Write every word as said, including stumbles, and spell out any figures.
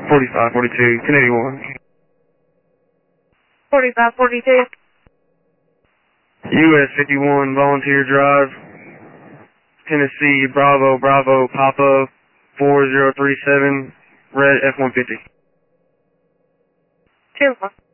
forty-five forty-two, ten eighty-one. forty-five forty-two. U S fifty-one, Volunteer Drive, Tennessee, Bravo, Bravo, Papa, four zero three seven, red F one fifty. Two one.